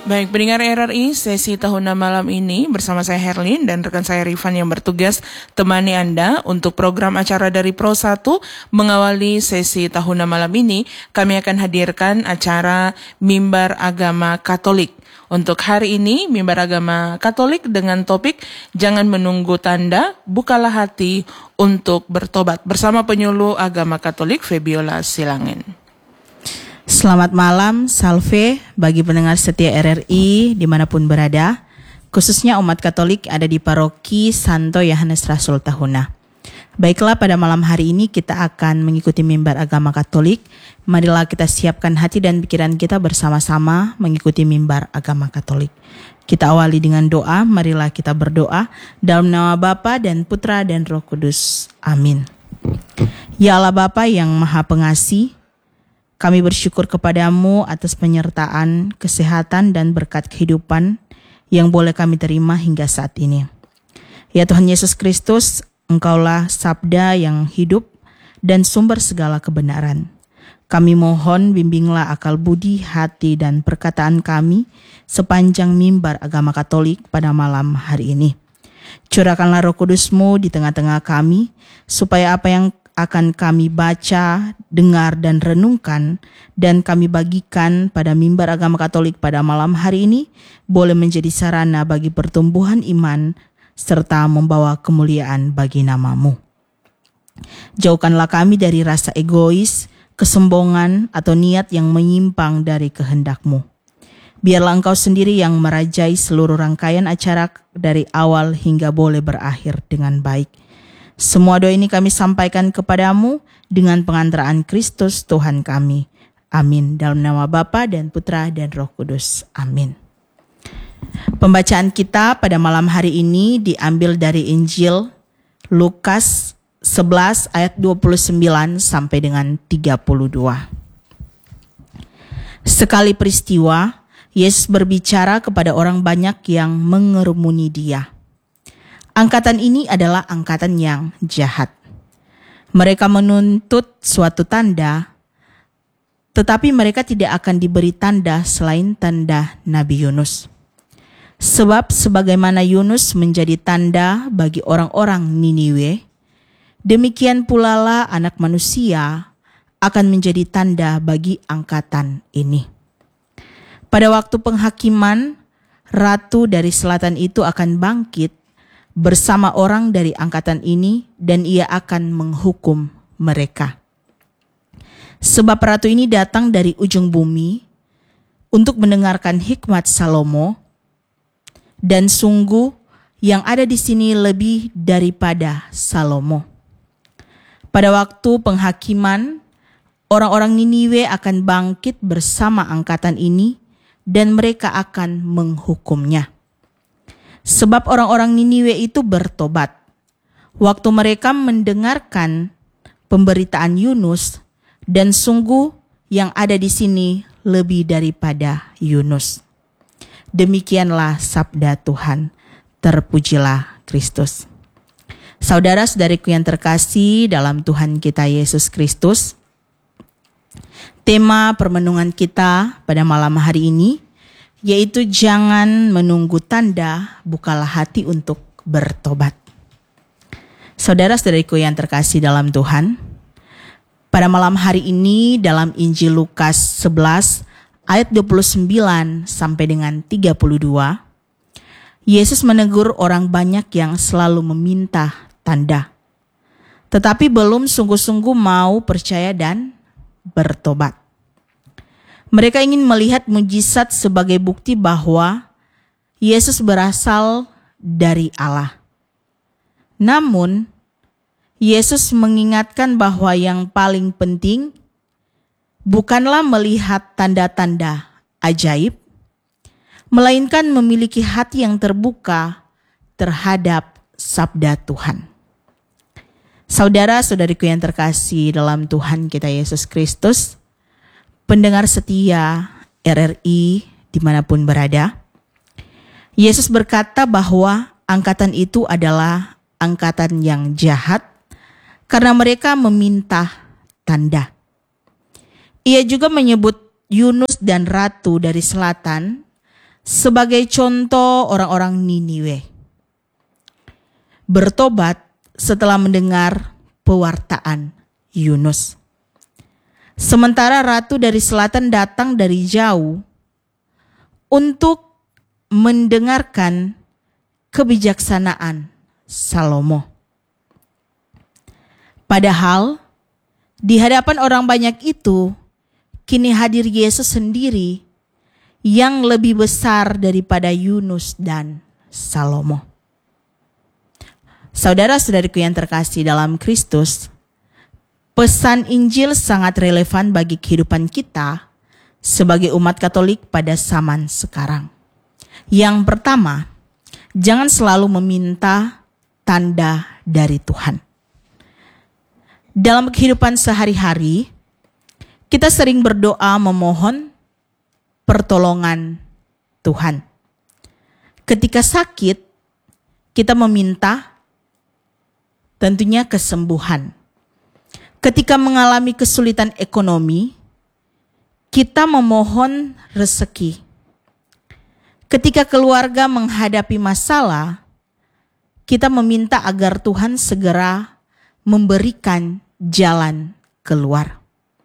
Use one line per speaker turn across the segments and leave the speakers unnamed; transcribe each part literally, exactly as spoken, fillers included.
Baik, pendengar R R I, sesi tahunan malam ini bersama saya Herlin dan rekan saya Rifan yang bertugas temani Anda untuk program acara dari Pro satu. Mengawali sesi tahunan malam ini, kami akan hadirkan acara Mimbar Agama Katolik. Untuk hari ini, Mimbar Agama Katolik dengan topik Jangan Menunggu Tanda, Bukalah Hati untuk Bertobat bersama penyuluh Agama Katolik Febiola Silangin.
Selamat malam, salve bagi pendengar setia R R I dimanapun berada, khususnya umat Katolik ada di Paroki Santo Yohanes Rasul Tahuna. Baiklah, pada malam hari ini kita akan mengikuti mimbar agama Katolik. Marilah kita siapkan hati dan pikiran kita bersama-sama mengikuti mimbar agama Katolik. Kita awali dengan doa, marilah kita berdoa dalam nama Bapa dan Putra dan Roh Kudus. Amin. Ya Allah Bapa yang Maha Pengasih, kami bersyukur kepadamu atas penyertaan, kesehatan, dan berkat kehidupan yang boleh kami terima hingga saat ini. Ya Tuhan Yesus Kristus, Engkaulah sabda yang hidup dan sumber segala kebenaran. Kami mohon bimbinglah akal budi, hati, dan perkataan kami sepanjang mimbar agama Katolik pada malam hari ini. Curahkanlah Roh Kudus-Mu di tengah-tengah kami, supaya apa yang akan kami baca, dengar, dan renungkan, dan kami bagikan pada mimbar agama Katolik pada malam hari ini, boleh menjadi sarana bagi pertumbuhan iman, serta membawa kemuliaan bagi nama-Mu. Jauhkanlah kami dari rasa egois, kesombongan, atau niat yang menyimpang dari kehendak-Mu. Biarlah Engkau sendiri yang merajai seluruh rangkaian acara dari awal hingga boleh berakhir dengan baik. Semua doa ini kami sampaikan kepadamu dengan pengantaraan Kristus Tuhan kami. Amin. Dalam nama Bapa dan Putra dan Roh Kudus. Amin. Pembacaan kita pada malam hari ini diambil dari Injil Lukas sebelas ayat dua puluh sembilan sampai dengan tiga puluh dua. Sekali peristiwa, Yesus berbicara kepada orang banyak yang mengerumuni Dia. Angkatan ini adalah angkatan yang jahat. Mereka menuntut suatu tanda, tetapi mereka tidak akan diberi tanda selain tanda Nabi Yunus. Sebab sebagaimana Yunus menjadi tanda bagi orang-orang Niniwe, demikian pula lah Anak Manusia akan menjadi tanda bagi angkatan ini. Pada waktu penghakiman, ratu dari selatan itu akan bangkit bersama orang dari angkatan ini, dan ia akan menghukum mereka. Sebab ratu ini datang dari ujung bumi untuk mendengarkan hikmat Salomo, dan sungguh yang ada di sini lebih daripada Salomo. Pada waktu penghakiman, orang-orang Niniwe akan bangkit bersama angkatan ini, dan mereka akan menghukumnya. Sebab orang-orang Niniwe itu bertobat. Waktu mereka mendengarkan pemberitaan Yunus, dan sungguh yang ada di sini lebih daripada Yunus. Demikianlah sabda Tuhan. Terpujilah Kristus. Saudara-saudariku yang terkasih dalam Tuhan kita Yesus Kristus, tema permenungan kita pada malam hari ini yaitu jangan menunggu tanda, bukalah hati untuk bertobat. Saudara-saudariku yang terkasih dalam Tuhan, pada malam hari ini dalam Injil Lukas sebelas ayat dua puluh sembilan sampai dengan tiga puluh dua, Yesus menegur orang banyak yang selalu meminta tanda, tetapi belum sungguh-sungguh mau percaya dan bertobat. Mereka ingin melihat mujizat sebagai bukti bahwa Yesus berasal dari Allah. Namun, Yesus mengingatkan bahwa yang paling penting bukanlah melihat tanda-tanda ajaib, melainkan memiliki hati yang terbuka terhadap sabda Tuhan. Saudara-saudariku yang terkasih dalam Tuhan kita Yesus Kristus, pendengar setia R R I dimanapun berada, Yesus berkata bahwa angkatan itu adalah angkatan yang jahat karena mereka meminta tanda. Ia juga menyebut Yunus dan ratu dari selatan sebagai contoh orang-orang Niniwe bertobat setelah mendengar pewartaan Yunus. Sementara ratu dari selatan datang dari jauh untuk mendengarkan kebijaksanaan Salomo. Padahal di hadapan orang banyak itu, kini hadir Yesus sendiri yang lebih besar daripada Yunus dan Salomo. Saudara-saudariku yang terkasih dalam Kristus, pesan Injil sangat relevan bagi kehidupan kita sebagai umat Katolik pada zaman sekarang. Yang pertama, jangan selalu meminta tanda dari Tuhan. Dalam kehidupan sehari-hari, kita sering berdoa memohon pertolongan Tuhan. Ketika sakit, kita meminta tentunya kesembuhan. Ketika mengalami kesulitan ekonomi, kita memohon rezeki. Ketika keluarga menghadapi masalah, kita meminta agar Tuhan segera memberikan jalan keluar.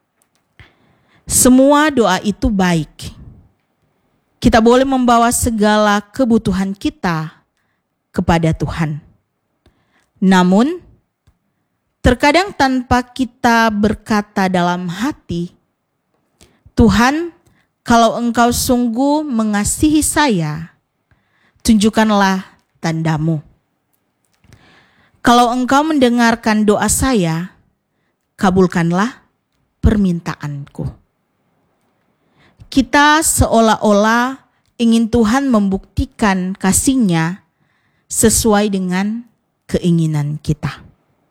Semua doa itu baik. Kita boleh membawa segala kebutuhan kita kepada Tuhan. Namun, terkadang tanpa kita berkata dalam hati, Tuhan, kalau Engkau sungguh mengasihi saya, tunjukkanlah tanda-Mu. Kalau Engkau mendengarkan doa saya, kabulkanlah permintaanku. Kita seolah-olah ingin Tuhan membuktikan kasih-Nya sesuai dengan keinginan kita.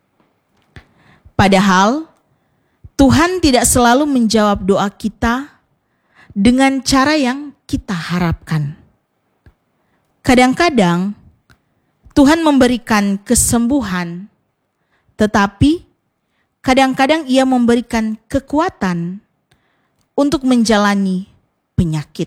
Padahal Tuhan tidak selalu menjawab doa kita dengan cara yang kita harapkan. Kadang-kadang Tuhan memberikan kesembuhan, tetapi kadang-kadang Ia memberikan kekuatan untuk menjalani penyakit.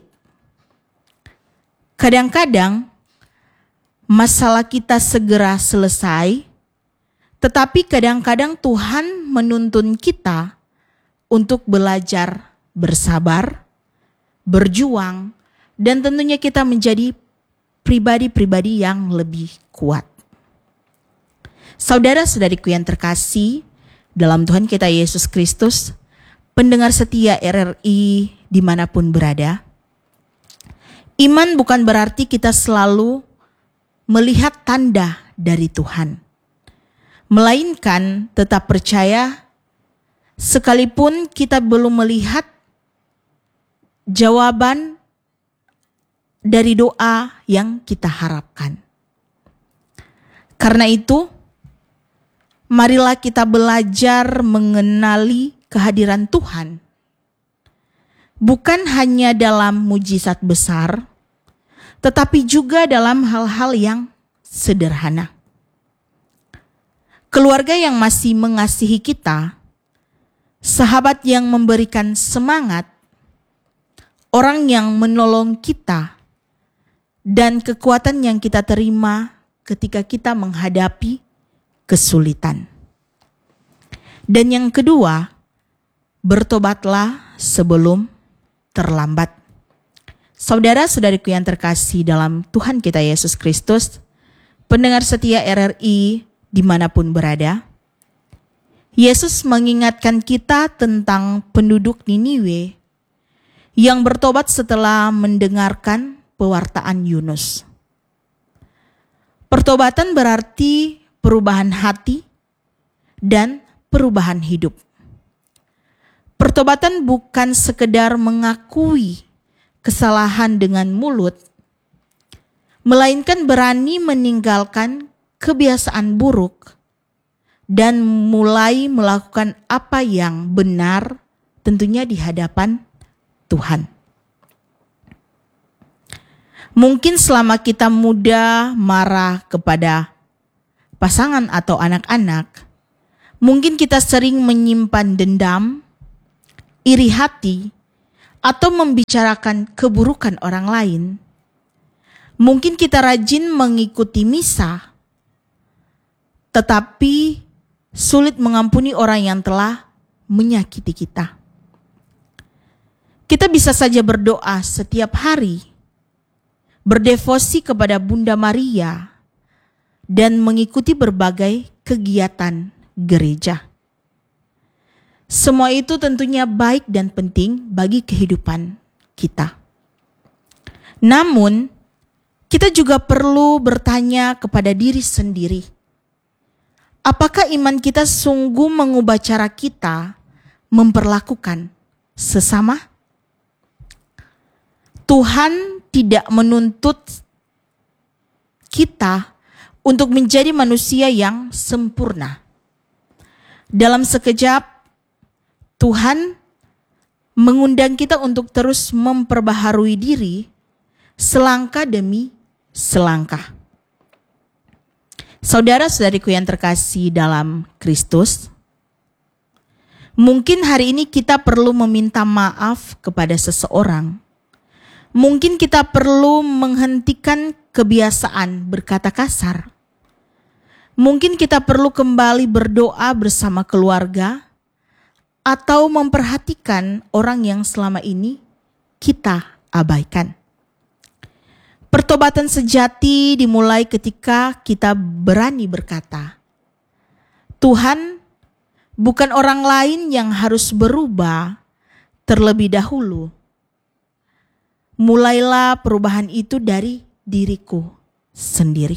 Kadang-kadang masalah kita segera selesai, tetapi kadang-kadang Tuhan menuntun kita untuk belajar bersabar, berjuang, dan tentunya kita menjadi pribadi-pribadi yang lebih kuat. Saudara-saudariku yang terkasih dalam Tuhan kita Yesus Kristus, pendengar setia R R I dimanapun berada, iman bukan berarti kita selalu melihat tanda dari Tuhan, melainkan tetap percaya sekalipun kita belum melihat jawaban dari doa yang kita harapkan. Karena itu, marilah kita belajar mengenali kehadiran Tuhan, bukan hanya dalam mujizat besar, tetapi juga dalam hal-hal yang sederhana. Keluarga yang masih mengasihi kita, sahabat yang memberikan semangat, orang yang menolong kita, dan kekuatan yang kita terima ketika kita menghadapi kesulitan. Dan yang kedua, bertobatlah sebelum terlambat. Saudara-saudariku yang terkasih dalam Tuhan kita Yesus Kristus, pendengar setia R R I dimanapun berada, Yesus mengingatkan kita tentang penduduk Niniwe yang bertobat setelah mendengarkan pewartaan Yunus. Pertobatan berarti perubahan hati dan perubahan hidup. Pertobatan bukan sekedar mengakui kesalahan dengan mulut, melainkan berani meninggalkan kebiasaan buruk dan mulai melakukan apa yang benar, tentunya di hadapan Tuhan. Mungkin selama kita muda marah kepada pasangan atau anak-anak, mungkin kita sering menyimpan dendam, iri hati, atau membicarakan keburukan orang lain. Mungkin kita rajin mengikuti misa, tetapi sulit mengampuni orang yang telah menyakiti kita. Kita bisa saja berdoa setiap hari, berdevosi kepada Bunda Maria, dan mengikuti berbagai kegiatan gereja. Semua itu tentunya baik dan penting bagi kehidupan kita. Namun, kita juga perlu bertanya kepada diri sendiri, apakah iman kita sungguh mengubah cara kita memperlakukan sesama? Tuhan tidak menuntut kita untuk menjadi manusia yang sempurna. Dalam sekejap, Tuhan mengundang kita untuk terus memperbaharui diri selangkah demi selangkah. Saudara-saudariku yang terkasih dalam Kristus, mungkin hari ini kita perlu meminta maaf kepada seseorang. Mungkin kita perlu menghentikan kebiasaan berkata kasar. Mungkin kita perlu kembali berdoa bersama keluarga atau memperhatikan orang yang selama ini kita abaikan. Pertobatan sejati dimulai ketika kita berani berkata, Tuhan, bukan orang lain yang harus berubah terlebih dahulu. Mulailah perubahan itu dari diriku sendiri.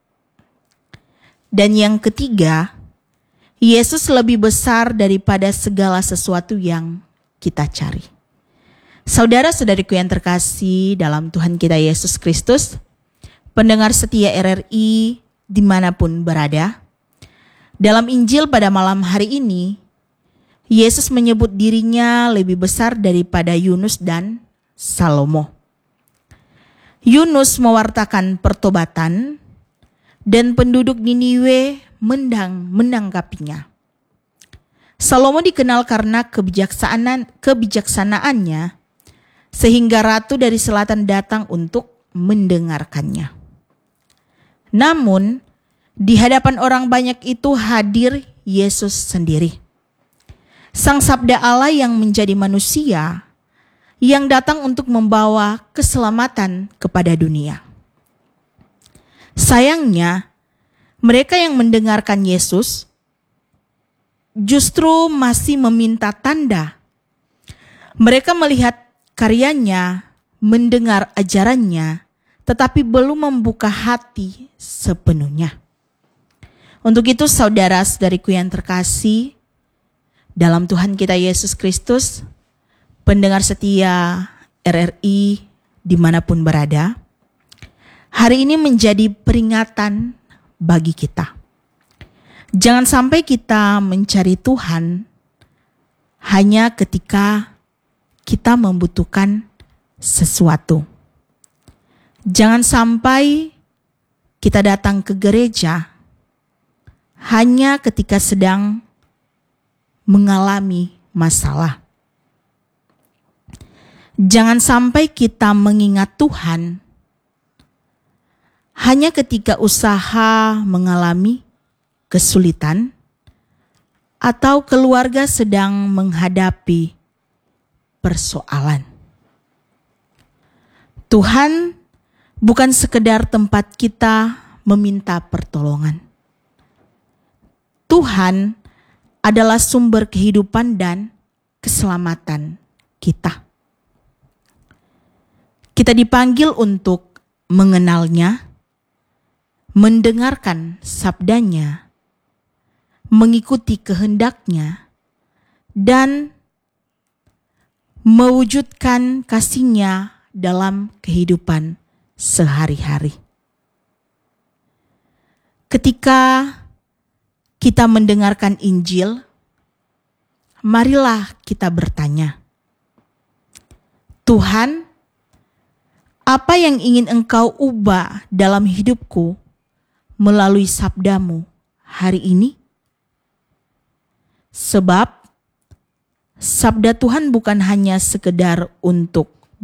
Dan yang ketiga, Yesus lebih besar daripada segala sesuatu yang kita cari. Saudara-saudariku yang terkasih dalam Tuhan kita Yesus Kristus, pendengar setia R R I dimanapun berada, dalam Injil pada malam hari ini, Yesus menyebut dirinya lebih besar daripada Yunus dan Salomo. Yunus mewartakan pertobatan dan penduduk Niniwe mendang menanggapinya. Salomo dikenal karena kebijaksanaan kebijaksanaannya sehingga ratu dari selatan datang untuk mendengarkannya. Namun di hadapan orang banyak itu hadir Yesus sendiri. Sang Sabda Allah yang menjadi manusia, yang datang untuk membawa keselamatan kepada dunia. Sayangnya, mereka yang mendengarkan Yesus justru masih meminta tanda. Mereka melihat karyanya, mendengar ajarannya, tetapi belum membuka hati sepenuhnya. Untuk itu saudara-saudariku yang terkasih dalam Tuhan kita Yesus Kristus, pendengar setia R R I dimanapun berada, hari ini menjadi peringatan bagi kita. Jangan sampai kita mencari Tuhan hanya ketika kita membutuhkan sesuatu. Jangan sampai kita datang ke gereja hanya ketika sedang mengalami masalah. Jangan sampai kita mengingat Tuhan hanya ketika usaha mengalami kesulitan atau keluarga sedang menghadapi persoalan. Tuhan bukan sekedar tempat kita meminta pertolongan. Tuhan adalah sumber kehidupan dan keselamatan kita. Kita dipanggil untuk mengenalnya, mendengarkan sabdanya, mengikuti kehendaknya, dan mewujudkan kasih-Nya dalam kehidupan sehari-hari. Ketika kita mendengarkan Injil, marilah kita bertanya, Tuhan, apa yang ingin Engkau ubah dalam hidupku melalui sabdamu hari ini? Sebab sabda Tuhan bukan hanya sekedar untuk